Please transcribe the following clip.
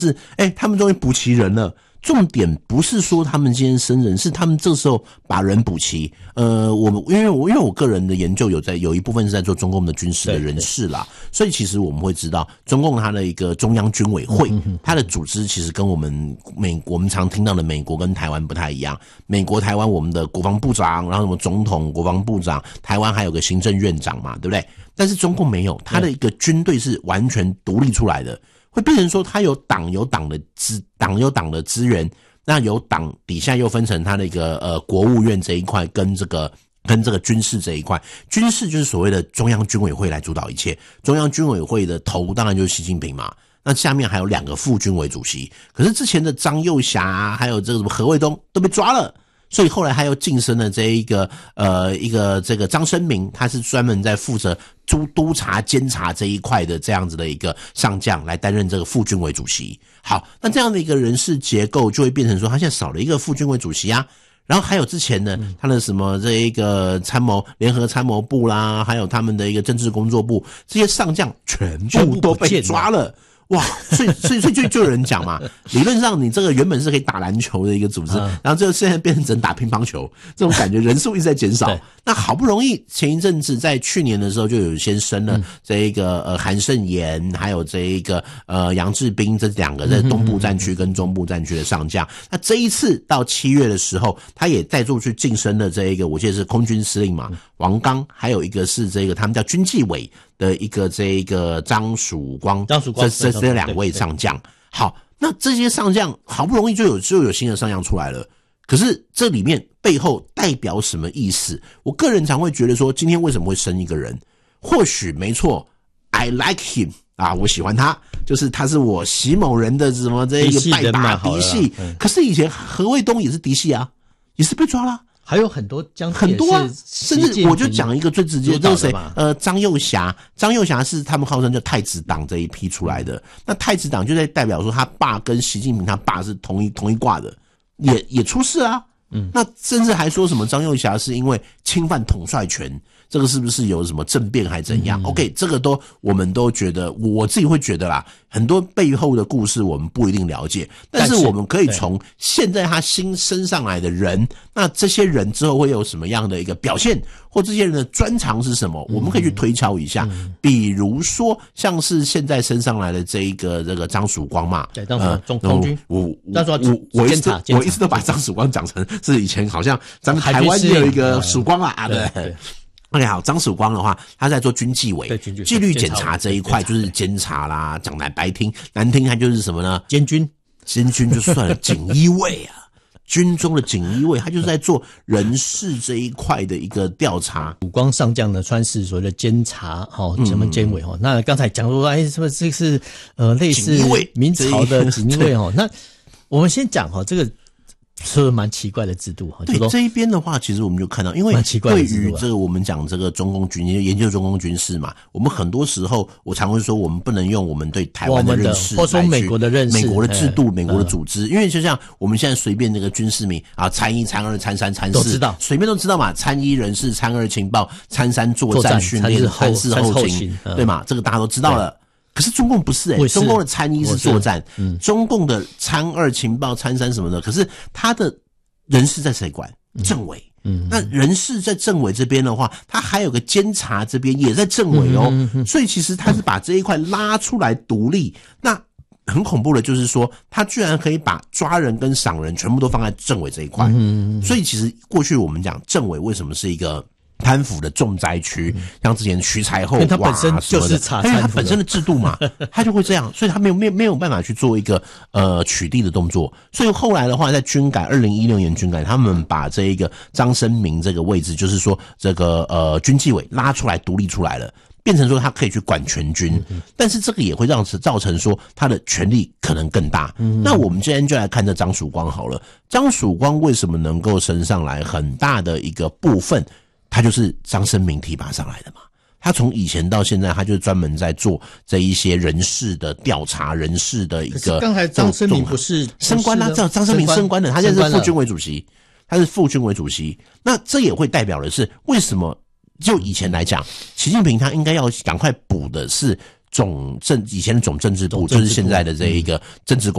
是他们终于补齐人了。重点不是说他们今天升人，是他们这时候把人补齐。因为我个人的研究有一部分是在做中共的军事的人士啦，所以其实我们会知道中共它的一个中央军委会，它的组织其实跟我们常听到的美国跟台湾不太一样。美国台湾我们的国防部长，然后什么总统、国防部长，台湾还有个行政院长嘛，对不对？但是中共没有，它的一个军队是完全独立出来的。会变成说他有党有党的资源，那有党底下又分成他的一个国务院这一块跟这个军事这一块。军事就是所谓的中央军委会来主导一切，中央军委会的头当然就是习近平嘛，那下面还有2个副军委主席。可是之前的张又侠还有这个什么何卫东都被抓了，所以后来他又晋升了这这个张升明，他是专门在负责督察监察这一块的这样子的一个上将来担任这个副军委主席。好，那这样的一个人事结构就会变成说他现在少了一个副军委主席啊。然后还有之前呢，他的什么这一个联合参谋部啦，还有他们的一个政治工作部，这些上将全部都被抓了。哇，所以就有人讲嘛，理论上你这个原本是可以打篮球的一个组织，然后这现在变成只能打乒乓球，这种感觉人数一直在减少。那好不容易前一阵子在去年的时候就有先升了这一个韩胜言，还有这一个杨志斌这2个在东部战区跟中部战区的上将。那这一次到7月的时候，他也再度去晋升了这一个，我记得是空军司令嘛，王刚，还有一个是这个他们叫军纪委的一个张曙光，这2位上将。好，那这些上将好不容易就有新的上将出来了，可是这里面背后代表什么意思？我个人常会觉得说，今天为什么会升一个人？或许没错 ，I like him 啊，我喜欢他，就是他是我习某人的什么这一个拜把嫡系。可是以前何卫东也是嫡系啊，也是被抓了。 还有很多很多啊，甚至我就讲一个最直接的，就是谁？张又侠是他们号称叫太子党这一批出来的。那太子党就在代表说他爸跟习近平他爸是同一挂的，也出事啊。那甚至还说什么张又侠是因为侵犯统帅权，这个是不是有什么政变还怎样？OK， 这个我们都觉得，我自己会觉得啦，很多背后的故事我们不一定了解，但是我们可以从现在他新升上来的人，那这些人之后会有什么样的一个表现，或这些人的专长是什么，我们可以去推敲一下。比如说像是现在升上来的这个张曙光嘛， 对，张曙光空军， 我一直都把张曙光讲成是以前好像咱们台湾也有一个曙光啊，对。OK， 好，张曙光的话，他在做军纪委纪律检查这一块，就是监察啦，讲白听难听，他就是什么呢？监军就算了，锦衣卫啊，军中的锦衣卫，他就是在做人事这一块的一个调查。 曙光上将的穿是所谓的监察，什么监委那刚才讲说，是不是这是类似明朝的锦衣卫那我们先讲这个。是蛮奇怪的制度。 对，这一边的话，其实我们就看到，因为对于这个我们讲这个中共军研究中共军事嘛，我们很多时候我常会说，我们不能用我们对台湾的认识， 或说美国的认识、 美国的制度、美国的组织，因为就像我们现在随便那个军事迷啊，参1、参2、参3、参4， 都知道， 随便都知道嘛。参1人事，参2情报，参3作战训练，参4后勤，对嘛？这个大家都知道了。可是中共不是中共的参1是作战，中共的参2情报、参3什么的，可是他的人事在谁管？政委。那人事在政委这边的话，他还有个监察这边也在政委所以其实他是把这一块拉出来独立。那很恐怖的就是说，他居然可以把抓人跟赏人全部都放在政委这一块。所以其实过去我们讲政委为什么是一个贪腐的重灾区，像之前徐才厚， 因为他本身就是查贪腐的， 他本身的制度嘛，他就会这样，所以他没有办法去做一个取缔的动作。所以后来的话，在军改2016年军改，他们把这一个张升明这个位置，就是说这个军纪委拉出来独立出来了。变成说他可以去管全军，但是这个也会造成说他的权力可能更大。那我们今天就来看这张曙光好了。张曙光为什么能够升上来？很大的一个部分，他就是张升明提拔上来的嘛。他从以前到现在，他就专门在做这一些人事的调查，人事的一个。 刚才张升明不是升官啦，张升明升官了，他现在是副军委主席，那这也会代表的是为什么？就以前来讲，习近平他应该要赶快补的是以前的总政治部，就是现在的这一个政治